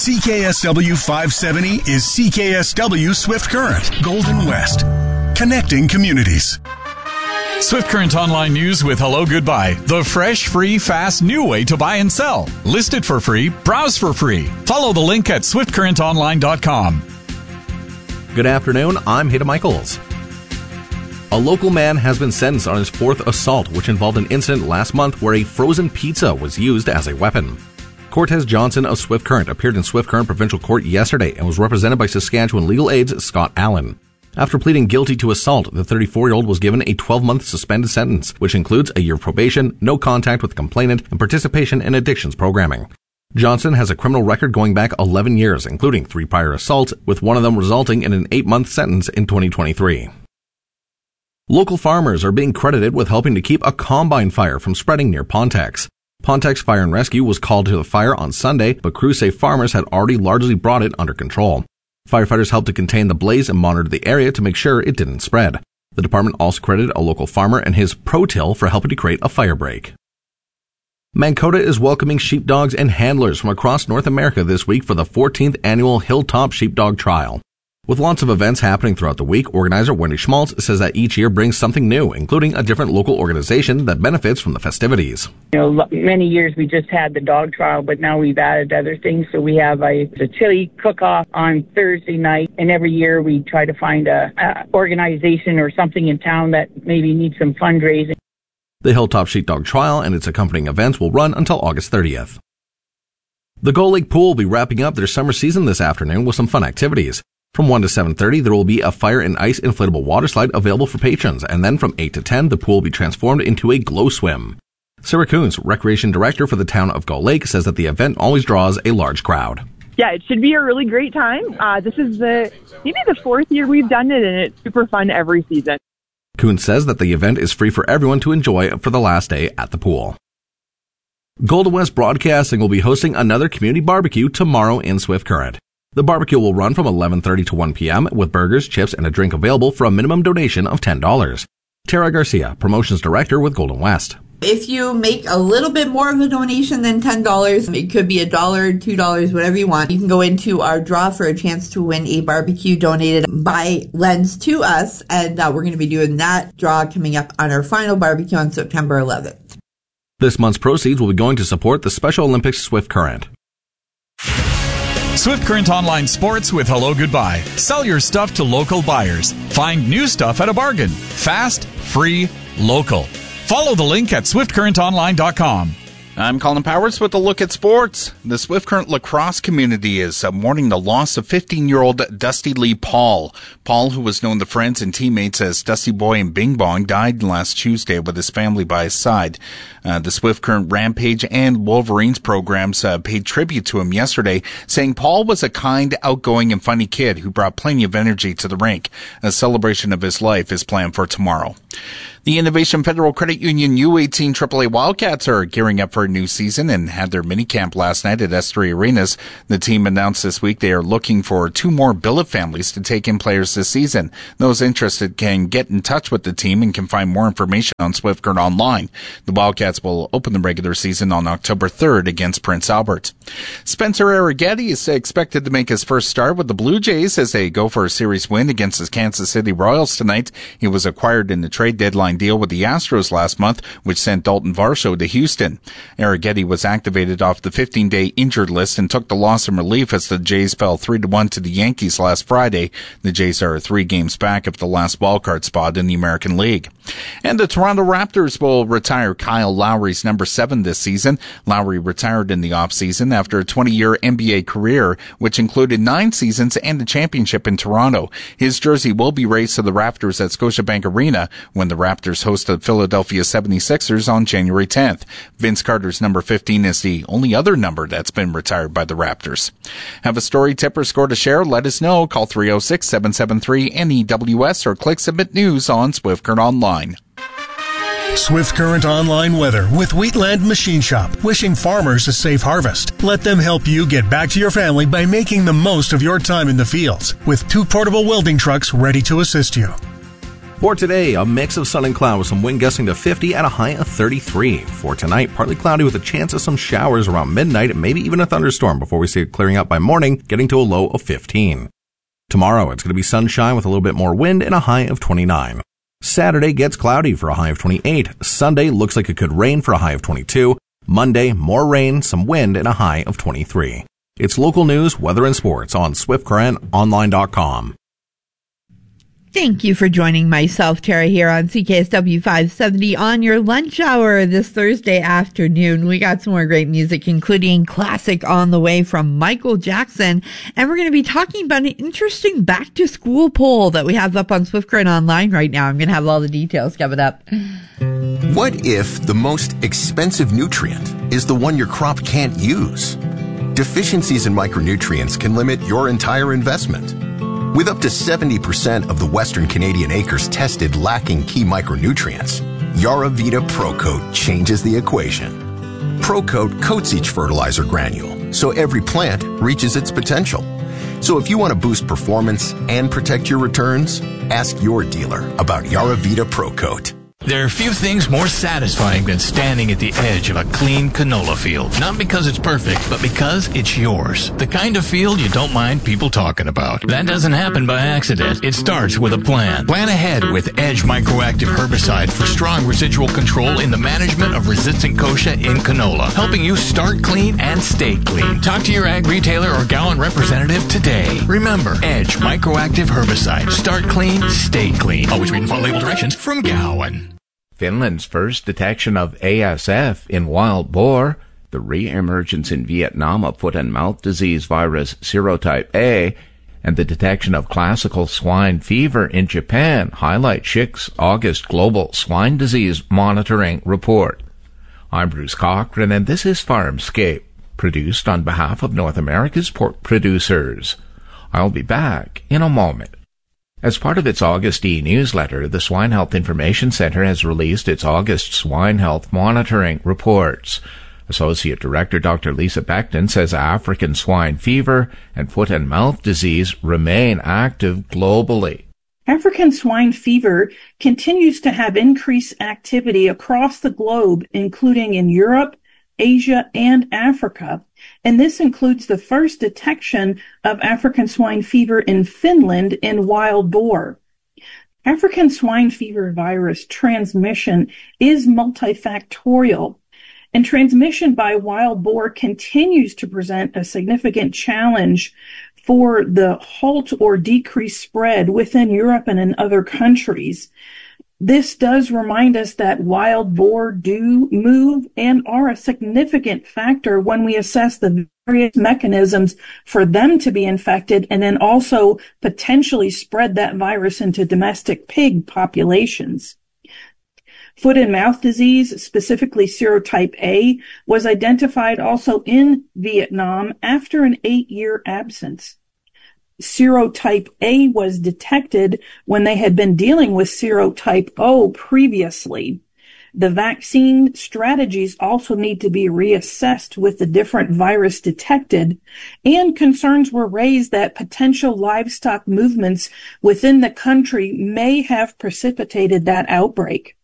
CKSW 570 is CKSW Swift Current, Golden West. Connecting communities. Swift Current Online News with Hello Goodbye. The fresh, free, fast, new way to buy and sell. List it for free. Browse for free. Follow the link at swiftcurrentonline.com. Good afternoon. I'm Hayden Michaels. A local man has been sentenced on his fourth assault, which involved an incident last month where a frozen pizza was used as a weapon. Cortez Johnson of Swift Current appeared in Swift Current Provincial Court yesterday and was represented by Saskatchewan Legal Aid's Scott Allen. After pleading guilty to assault, the 34-year-old was given a 12-month suspended sentence, which includes a year of probation, no contact with the complainant, and participation in addictions programming. Johnson has a criminal record going back 11 years, including 3 prior assaults, with one of them resulting in an 8-month sentence in 2023. Local farmers are being credited with helping to keep a combine fire from spreading near Pontex. Pontex Fire and Rescue was called to the fire on Sunday, but crews say farmers had already largely brought it under control. Firefighters helped to contain the blaze and monitor the area to make sure it didn't spread. The department also credited a local farmer and his ProTill for helping to create a fire break. Mankota is welcoming sheepdogs and handlers from across North America this week for the 14th annual Hilltop Sheepdog Trial. With lots of events happening throughout the week, organizer Wendy Schmaltz says that each year brings something new, including a different local organization that benefits from the festivities. Many years we just had the dog trial, but now we've added other things. So we have a chili cook-off on Thursday night, and every year we try to find a organization or something in town that maybe needs some fundraising. The Hilltop Sheepdog Trial and its accompanying events will run until August 30th. The Gull Lake Pool will be wrapping up their summer season this afternoon with some fun activities. From 1 to 7:30, there will be a fire and ice inflatable water slide available for patrons, and then from 8 to 10, the pool will be transformed into a glow swim. Sarah Coons, Recreation Director for the town of Gull Lake, says that the event always draws a large crowd. Yeah, it should be a really great time. This is maybe the 4th year we've done it, and it's super fun every season. Coons says that the event is free for everyone to enjoy for the last day at the pool. Golden West Broadcasting will be hosting another community barbecue tomorrow in Swift Current. The barbecue will run from 11:30 to 1 p.m. with burgers, chips, and a drink available for a minimum donation of $10. Tara Garcia, Promotions Director with Golden West. If you make a little bit more of a donation than $10, it could be $1, $2, whatever you want. You can go into our draw for a chance to win a barbecue donated by Lens to us, and we're going to be doing that draw coming up on our final barbecue on September 11th. This month's proceeds will be going to support the Special Olympics Swift Current. Swift Current Online Sports with Hello Goodbye. Sell your stuff to local buyers. Find new stuff at a bargain. Fast, free, local. Follow the link at swiftcurrentonline.com. I'm Colin Powers with a look at sports. The Swift Current lacrosse community is mourning the loss of 15-year-old Dusty Lee Paul. Paul, who was known to friends and teammates as Dusty Boy and Bing Bong, died last Tuesday with his family by his side. The Swift Current Rampage and Wolverines programs paid tribute to him yesterday, saying Paul was a kind, outgoing, and funny kid who brought plenty of energy to the rink. A celebration of his life is planned for tomorrow. The Innovation Federal Credit Union U18 AAA Wildcats are gearing up for a new season and had their minicamp last night at S3 Arenas. The team announced this week they are looking for 2 more billet families to take in players this season. Those interested can get in touch with the team and can find more information on Swift Current Online. The Wildcats will open the regular season on October 3rd against Prince Albert. Spencer Arrighetti is expected to make his first start with the Blue Jays as they go for a series win against the Kansas City Royals tonight. He was acquired in the trade deadline deal with the Astros last month, which sent Dalton Varsho to Houston. Arrighetti was activated off the 15-day injured list and took the loss in relief as the Jays fell 3-1 to the Yankees last Friday. The Jays are 3 games back of the last wildcard spot in the American League. And the Toronto Raptors will retire Kyle Lowry's number 7 this season. Lowry retired in the offseason after a 20-year NBA career, which included 9 seasons and a championship in Toronto. His jersey will be raised to the Raptors at Scotiabank Arena when the Raptors host the Philadelphia 76ers on January 10th. Vince Carter's number 15 is the only other number that's been retired by the Raptors. Have a story, tip, or score to share? Let us know. Call 306-773-NEWS or click Submit News on Swift Current Online. Swift Current Online weather with Wheatland Machine Shop, wishing farmers a safe harvest. Let them help you get back to your family by making the most of your time in the fields with 2 portable welding trucks ready to assist you. For today, a mix of sun and cloud with some wind gusting to 50 at a high of 33. For tonight, partly cloudy with a chance of some showers around midnight and maybe even a thunderstorm before we see it clearing up by morning, getting to a low of 15. Tomorrow, it's going to be sunshine with a little bit more wind and a high of 29. Saturday gets cloudy for a high of 28. Sunday looks like it could rain for a high of 22. Monday, more rain, some wind, and a high of 23. It's local news, weather, and sports on SwiftCurrentOnline.com. Thank you for joining myself, Tara, here on CKSW 570 on your lunch hour this Thursday afternoon. We got some more great music, including classic On the Way from Michael Jackson. And we're going to be talking about an interesting back-to-school poll that we have up on Swift Current Online right now. I'm going to have all the details coming up. What if the most expensive nutrient is the one your crop can't use? Deficiencies in micronutrients can limit your entire investment. With up to 70% of the Western Canadian acres tested lacking key micronutrients, Yaravita ProCoat changes the equation. ProCoat coats each fertilizer granule, so every plant reaches its potential. So if you want to boost performance and protect your returns, ask your dealer about Yaravita ProCoat. There are few things more satisfying than standing at the edge of a clean canola field. Not because it's perfect, but because it's yours. The kind of field you don't mind people talking about. That doesn't happen by accident. It starts with a plan. Plan ahead with Edge Microactive Herbicide for strong residual control in the management of resistant kochia in canola, helping you start clean and stay clean. Talk to your ag retailer or Gowan representative today. Remember, Edge Microactive Herbicide. Start clean, stay clean. Always read and follow label directions from Gowan. Finland's first detection of ASF in wild boar, the re-emergence in Vietnam of foot and mouth disease virus serotype A, and the detection of classical swine fever in Japan highlight SCHC's August Global Swine Disease Monitoring Report. I'm Bruce Cochran, and this is Farmscape, produced on behalf of North America's pork producers. I'll be back in a moment. As part of its August e-newsletter, the Swine Health Information Center has released its August Swine Health Monitoring Reports. Associate Director Dr. Lisa Beckton says African swine fever and foot and mouth disease remain active globally. African swine fever continues to have increased activity across the globe, including in Europe, Asia, and Africa. And this includes the first detection of African swine fever in Finland in wild boar. African swine fever virus transmission is multifactorial, and transmission by wild boar continues to present a significant challenge for the halt or decreased spread within Europe and in other countries. This does remind us that wild boar do move and are a significant factor when we assess the various mechanisms for them to be infected and then also potentially spread that virus into domestic pig populations. Foot and mouth disease, specifically serotype A, was identified also in Vietnam after an 8-year absence. Serotype A was detected when they had been dealing with serotype O previously. The vaccine strategies also need to be reassessed with the different virus detected, and concerns were raised that potential livestock movements within the country may have precipitated that outbreak.